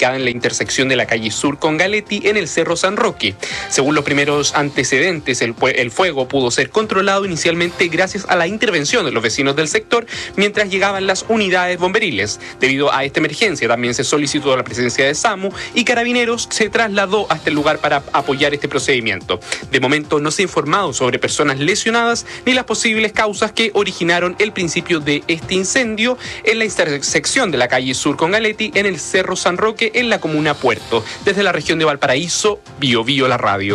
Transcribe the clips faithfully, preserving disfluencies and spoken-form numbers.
ubicada en la intersección de la calle Sur con Galetti en el Cerro San Roque. Según los primeros antecedentes, el, el fuego pudo ser controlado inicialmente gracias a la intervención de los vecinos del sector mientras llegaban las unidades bomberiles. Debido a esta emergencia también se solicitó la presencia de SAMU y Carabineros se trasladó a este lugar para apoyar este procedimiento. De momento no se ha informado sobre personas lesionadas ni las posibles causas que originaron el principio de este incendio en la intersección de la calle Sur con Galetti en el Cerro San Roque en la comuna Puerto. Desde la región de Valparaíso, Bio Bio la radio.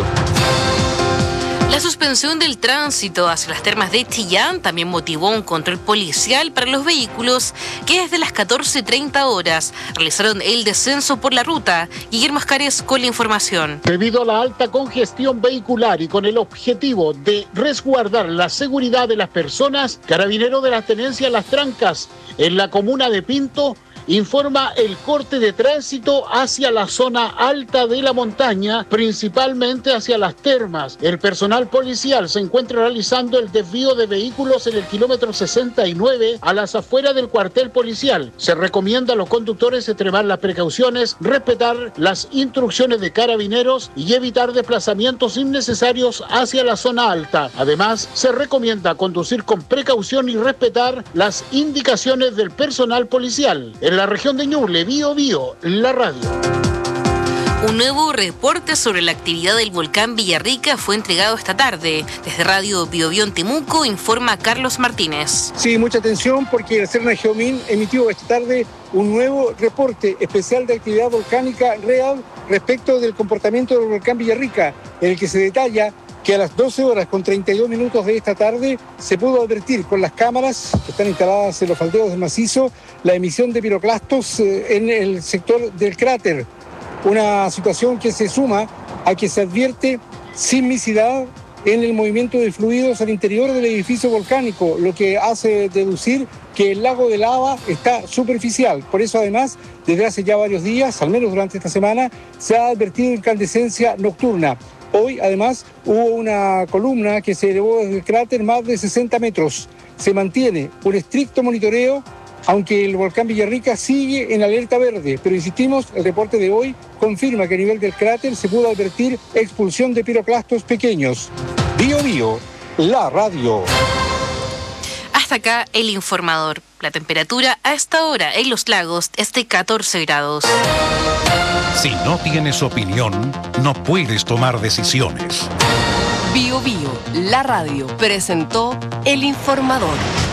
La suspensión del tránsito hacia las termas de Chillán también motivó un control policial para los vehículos que desde las catorce treinta horas realizaron el descenso por la ruta. Guillermo Ascares con la información. Debido a la alta congestión vehicular y con el objetivo de resguardar la seguridad de las personas, Carabineros de la Tenencia Las Trancas en la comuna de Pinto informa el corte de tránsito hacia la zona alta de la montaña, principalmente hacia las termas. El personal policial se encuentra realizando el desvío de vehículos en el kilómetro sesenta y nueve a las afueras del cuartel policial. Se recomienda a los conductores extremar las precauciones, respetar las instrucciones de Carabineros y evitar desplazamientos innecesarios hacia la zona alta. Además, se recomienda conducir con precaución y respetar las indicaciones del personal policial. En la región de Ñuble, Bio Bio, la radio. Un nuevo reporte sobre la actividad del volcán Villarrica fue entregado esta tarde. Desde Radio Bio Bio en Temuco informa Carlos Martínez. Sí, mucha atención porque el CERNA Geomín emitió esta tarde un nuevo reporte especial de actividad volcánica real respecto del comportamiento del volcán Villarrica, en el que se detalla que a las doce horas con treinta y dos minutos de esta tarde se pudo advertir con las cámaras que están instaladas en los faldeos del macizo la emisión de piroclastos en el sector del cráter. Una situación que se suma a que se advierte sismicidad en el movimiento de fluidos al interior del edificio volcánico, lo que hace deducir que el lago de lava está superficial. Por eso, además, desde hace ya varios días, al menos durante esta semana, se ha advertido incandescencia nocturna. Hoy, además, hubo una columna que se elevó desde el cráter más de sesenta metros. Se mantiene un estricto monitoreo, aunque el volcán Villarrica sigue en alerta verde. Pero insistimos, el reporte de hoy confirma que a nivel del cráter se pudo advertir expulsión de piroclastos pequeños. Bio Bio, la radio. Hasta acá el informador. La temperatura a esta hora en Los Lagos es de catorce grados. Si no tienes opinión, no puedes tomar decisiones. Bio Bio, la radio, presentó El Informador.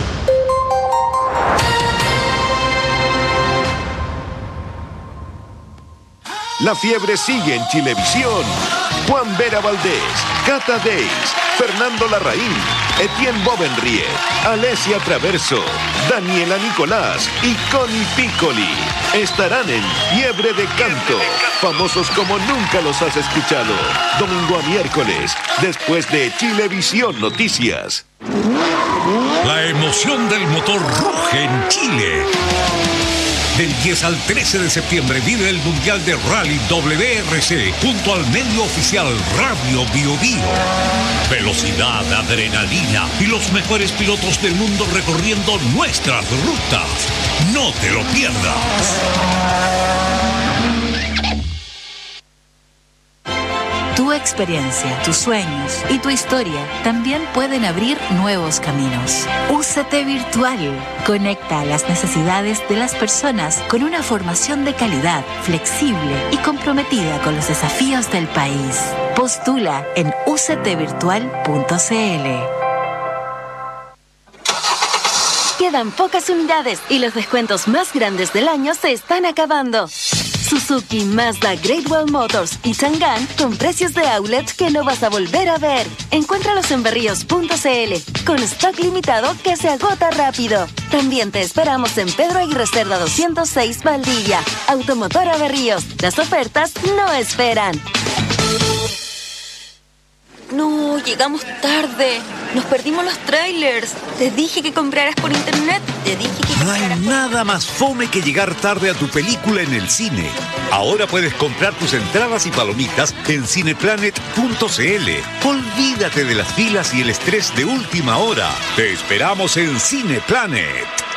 La fiebre sigue en Chilevisión. Juan Vera Valdés, Cata Deis, Fernando Larraín, Etienne Bovenrie, Alesia Traverso, Daniela Nicolás y Connie Piccoli estarán en Fiebre de Canto, famosos como nunca los has escuchado, domingo a miércoles, después de Chilevisión Noticias. La emoción del motor ruge en Chile. Del diez al trece de septiembre vive el Mundial de Rally W R C junto al medio oficial Radio Bio Bio. Velocidad, adrenalina y los mejores pilotos del mundo recorriendo nuestras rutas. No te lo pierdas. Tu experiencia, tus sueños y tu historia también pueden abrir nuevos caminos. U C T Virtual conecta a las necesidades de las personas con una formación de calidad, flexible y comprometida con los desafíos del país. Postula en u c t virtual punto c l. Quedan pocas unidades y los descuentos más grandes del año se están acabando. Suzuki, Mazda, Great Wall Motors y Chang'an con precios de outlet que no vas a volver a ver. Encuéntralos en berríos punto c l con stock limitado que se agota rápido. También te esperamos en Pedro Aguirre Cerda doscientos seis Valdivia. Automotora Berríos. Las ofertas no esperan. No, llegamos tarde. Nos perdimos los trailers. Te dije que compraras por internet. Te dije que No hay nada más fome que llegar tarde a tu película en el cine. Ahora puedes comprar tus entradas y palomitas en cineplanet punto c l. Olvídate de las filas y el estrés de última hora. Te esperamos en Cineplanet.